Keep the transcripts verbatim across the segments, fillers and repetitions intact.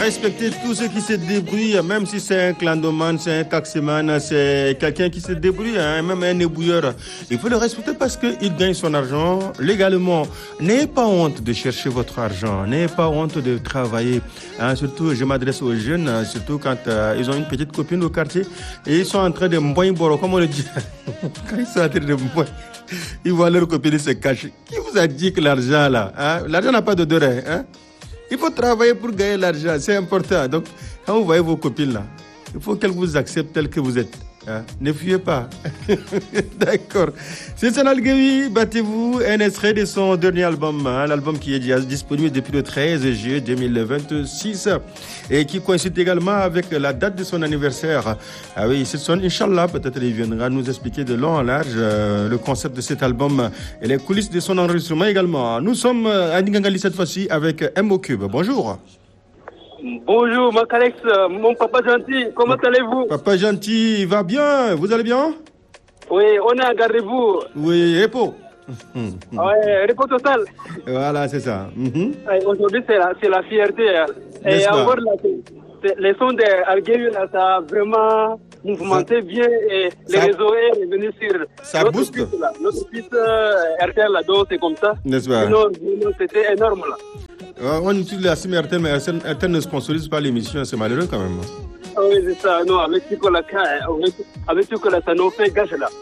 respecter tous ceux qui se débrouillent, même si c'est un clandomane, c'est un taximan, c'est quelqu'un qui se débrouille, hein, même un ébouilleur. Il faut le respecter parce qu'il gagne son argent légalement. N'ayez pas honte de chercher votre argent, n'ayez pas honte de travailler. Hein, surtout, je m'adresse aux jeunes, surtout quand euh, ils ont une petite copine au quartier et ils sont en train de mboyer boro, comme on le dit. Quand ils sont en train de mboyer, ils voient leur copine se cacher. Qui vous a dit que l'argent là, hein, l'argent n'a pas d'odeur, hein? Il faut travailler pour gagner l'argent, c'est important. Donc, quand vous voyez vos copines là, il faut qu'elles vous acceptent telles que vous êtes. Hein? Ne fuyez pas. D'accord. C'est Senal Gawi, battez-vous, un extrait de son dernier album, hein, l'album qui est disponible depuis le treize juillet deux mille vingt-six et qui coïncide également avec la date de son anniversaire. Ah oui, c'est son Inch'Allah, peut-être il viendra nous expliquer de long en large euh, le concept de cet album et les coulisses de son enregistrement également. Nous sommes à Ningangali cette fois-ci avec M O Cube. Bonjour. Bonjour, Mac Alex, mon papa gentil, comment allez-vous? Papa gentil, va bien, vous allez bien? Oui, on est à Gardez-vous. Oui, repos. Ouais, repos total. Voilà, c'est ça. Mm-hmm. Aujourd'hui, c'est la, c'est la fierté. Et encore, là, c'est, les sons d'Alguérie, là, ça a vraiment mouvementé ça, bien et ça, les réseaux est revenu sur ça notre booste. Piste, là, notre piste euh, R T L, là, donc c'est comme ça. N'est-ce pas? Sinon, c'était énorme, là. Euh, on utilise la SIM R T L, mais R T L ne sponsorise pas l'émission, c'est malheureux quand même. Ah oui, c'est ça. Non, avec Nicolas, avec Nicolas, ça nous fait gâche là.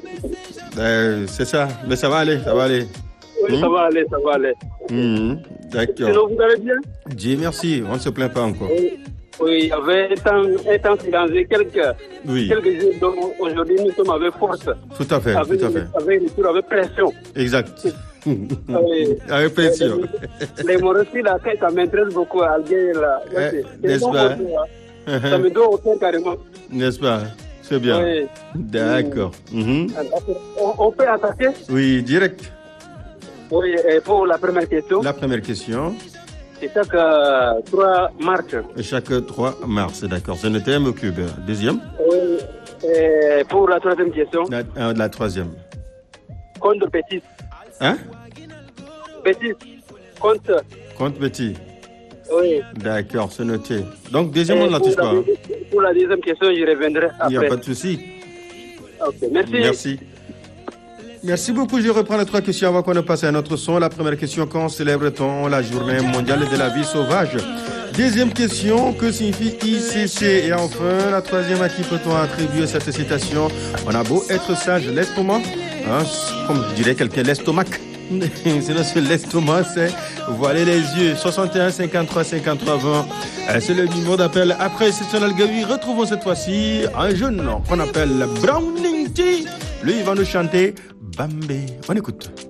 Euh, c'est ça, mais ça va aller, ça va aller. Oui, mmh. ça va aller, ça va aller. Mmh. D'accord. Sinon, vous allez bien? Dieu merci, on ne se plaint pas encore. Oui, oui, il y avait un temps, un temps silencieux, quelques, oui. quelques jours, donc aujourd'hui nous sommes avec force. Tout à fait, avec, tout à fait. Avec retour, avec pression. Exact. Oui. Avec pression. Les Morossi, là, ça m'intéresse beaucoup à Alger, là. Eh, n'est-ce bon pas? côté, ça me donne au cœur carrément. N'est-ce pas? C'est bien. Oui. D'accord. Mmh. On, on peut attaquer? Oui, direct. Oui, et pour la première question. La première question. C'est chaque euh, trois mars. Chaque trois mars, d'accord. C'est noté M O Cube. Deuxième. Oui. Et pour la troisième question. La, euh, la troisième. Compte petit. Hein? Petit. Compte. Compte petit. Oui. D'accord, c'est noté. Donc, deuxième, on ne la touche pas. Pour la deuxième question, je reviendrai après. Il n'y a pas de souci. Ok, merci. Merci. Merci beaucoup. Je reprends les trois questions avant qu'on ne passe à un autre son. La première question, quand célèbre-t-on la journée mondiale de la vie sauvage? Deuxième question, que signifie I C C? Et enfin, la troisième, à qui peut-on attribuer cette citation? On a beau être sage, l'estomac, hein, comme dirait quelqu'un, l'estomac. Sinon, c'est l'estomac, c'est voiler les yeux. soixante et un, cinquante-trois, cinquante-trois, vingt. C'est le numéro d'appel. Après, c'est Senal Gawi. Retrouvons cette fois-ci un jeune qu'on appelle Browning T. Lui, il va nous chanter Bambé. On écoute.